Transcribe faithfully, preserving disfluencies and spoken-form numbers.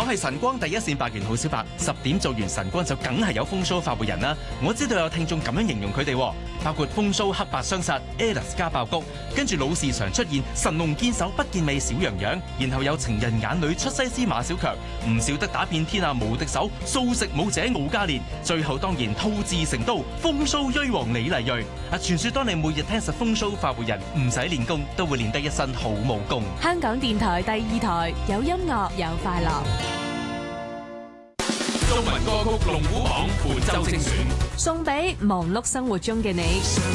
係晨光第一線百元好小白，十點做完晨光就梗係有風騷發匯人啦。我知道有聽眾咁樣形容佢哋，包括風騷黑白雙殺 Alice 加爆谷，跟住老是常出現神龍見首不見尾小羊羊，然後有情人眼裏出西施馬小強，唔少得打遍天下無敵手素食武者敖嘉烈，最後當然吐字成刀風騷銳王李麗蕊。啊，傳說當你每日聽實風騷發匯人，唔使練功都會練得一身好武功。 香港電台第二台，有音樂有快樂。 中文歌曲龍虎榜本周精選， 送俾忙碌生活中嘅你。